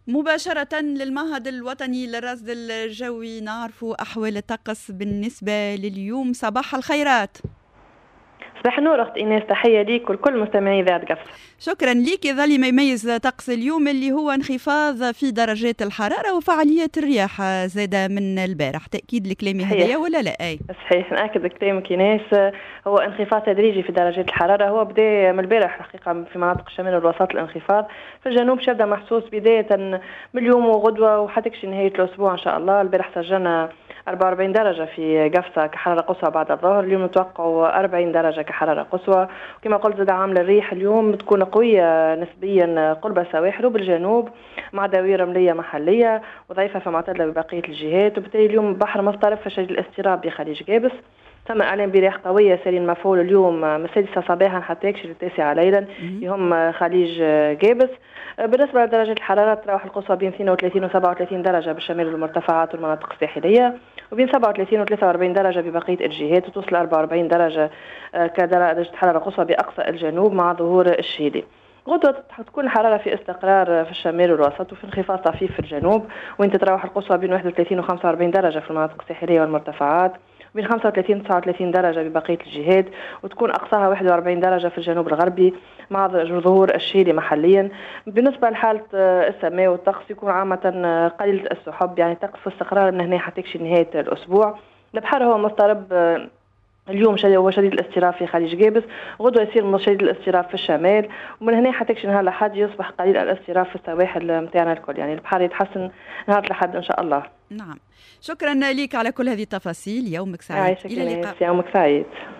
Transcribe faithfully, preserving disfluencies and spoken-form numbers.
مباشرة للمعهد الوطني للرصد الجوي نعرف أحوال الطقس بالنسبة لليوم. صباح الخيرات. صباح النور أخت إيناس، تحية ليك ولكل مستمعي إذاعة قفصة. شكرا ليك. يظل ما يميز طقس اليوم اللي هو انخفاض في درجات الحرارة وفعالية الرياح زادة من البارح. تأكيد لكلامي هذايا ولا لا؟ أي صحيح، نأكد كلامك إيناس. هو انخفاض تدريجي في درجات الحرارة، هو بدأ من البارح الحقيقة في مناطق الشمال والوسط. الانخفاض في الجنوب شبه محسوس بداية من اليوم وغدوة وحتى نهاية الأسبوع إن شاء الله. البارح سجلنا أربعة وأربعين درجة في قفصة كحرارة قصوى بعد الظهر، اليوم نتوقع أربعين درجة كحرارة قصوى. وكما قلت زاد عامل الريح اليوم بتكون قوية نسبيا قرب السواحل وبالجنوب مع دويرة رملية محلية وضعيفة فمعتدلة ببقية الجهات، وبالتالي اليوم البحر مضطرب في شديد الاضطراب بخليج قابس. تم إعلان برياح قوية سارين مفعول اليوم من السادسة صباحا حتى يكشف التاسعة ليلا يهم خليج قابس. بالنسبة لدرجة الحرارة تراوح القصوى بين اثنين وثلاثين و سبعة وثلاثين درجة بالشمال والمرتفعات والمناطق الساحلية، وبين سبعة وثلاثين و ثلاثة وأربعين درجة ببقية الجهات، وتوصل أربعة وأربعين درجة كدرجة حرارة قصوى بأقصى الجنوب مع ظهور الشيلي. غدوة تكون الحرارة في استقرار في الشمال والوسط وفي انخفاض طفيف في الجنوب، وين تتراوح القصوى بين واحد وثلاثين و خمسة وأربعين درجة في المناطق الساحلية والمرتفعات، بين خمسة وثلاثين و تسعة وثلاثين درجة ببقية الجهات، وتكون أقصاها واحد وأربعين درجة في الجنوب الغربي مع ظهور الشيلي محليا. بالنسبة لحالة السماء والطقس يكون عامة قليلة السحب، يعني طقس استقرار من هنا حتى نهاية الأسبوع. البحر هو مضطرب اليوم هو شديد الاضطراب في خليج قابس، غدوة يصير شديد الاضطراب في الشمال، ومن هنا حتى نهار الأحد يصبح قليل الاضطراب في السواحل متاعنا الكل. يعني البحر يتحسن نهار الأحد إن شاء الله. نعم، شكرا لك على كل هذه التفاصيل. يومك سعيد. إلى اللقاء. يومك سعيد.